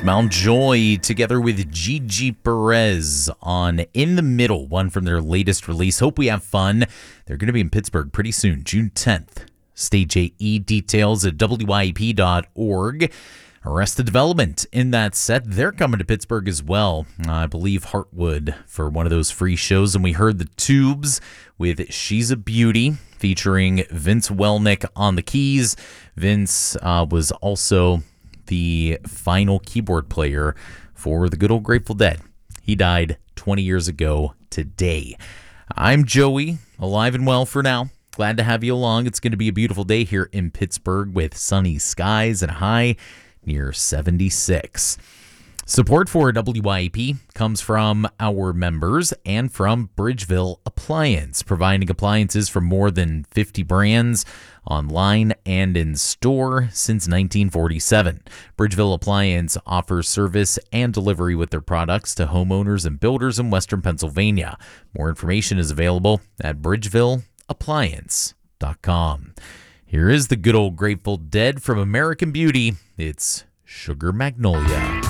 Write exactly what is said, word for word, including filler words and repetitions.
Mountjoy together with Gigi Perez on In the Middle, one from their latest release. Hope we have fun. They're going to be in Pittsburgh pretty soon, June tenth. Stage A E details at W Y E P dot org. Arrested Development in that set. They're coming to Pittsburgh as well. I believe Heartwood for one of those free shows. And we heard the Tubes with She's a Beauty featuring Vince Welnick on the keys. Vince uh, was also the final keyboard player for the good old Grateful Dead. He died twenty years ago today. I'm Joey, alive and well for now. Glad to have you along. It's going to be a beautiful day here in Pittsburgh with sunny skies and a high near seventy-six. Support for W Y E P comes from our members and from Bridgeville Appliance, providing appliances from more than fifty brands online and in store since nineteen forty-seven. Bridgeville Appliance offers service and delivery with their products to homeowners and builders in Western Pennsylvania. More information is available at bridgeville appliance dot com. Here is the good old Grateful Dead from American Beauty. It's Sugar Magnolia.